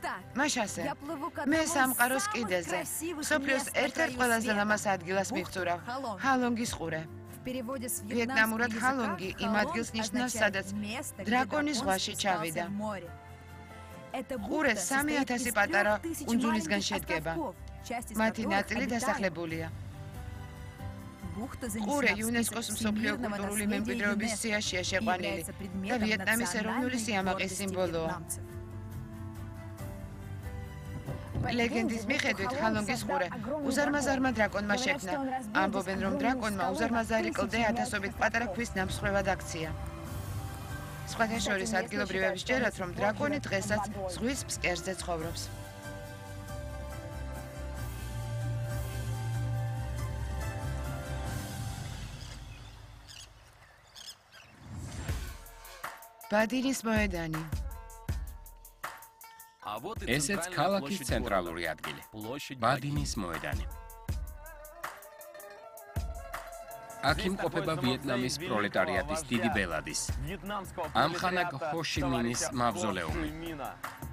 Маш ასე. მე სამყაროს კიდეზე. სოფლიოს ერთ-ერთ ყველაზე ლამაზ ადგილას მივწურავ. ჰალონგის ყურე. ვიეტნამურად ჰალონგი იმ ადგილს ნიშნავს, სადაც დრაკონის ზღვაში ჩავიდა. ყურე 3000 პატარა კუნძულისგან შედგება. მათი ნაწილი დასახლებულია. ყურე იუნესკოს მსოფლიო კულტურული მემკვიდრეობის სიაშია შეყვანილი და ვიეტნამის ეროვნული სიამაყის სიმბოლოა. ლეგენდის მიხედვით ჰალონგის ყურე უზარმაზარმა დრაკონმა შექმნა. ამბობენ, რომ დრაკონმა უზარმაზარი კლდე ათასობით პატარა ქვის ნამსხვრევად აქცია. სხვათა შორის ადგილობრივები სჯერათ, რომ დრაკონი დღესაც ზღვის ფსკერზე ცხოვრობს. ბადინის მოედანი. ესეც ქალაქის ცენტრალური ადგილი. ბადინის მოედანი. აქ იმყოფება ვიეტნამის პროლეტარიატის დიდი ბელადის. ამხანაგ ჰო ში მინის მავზოლეუმი.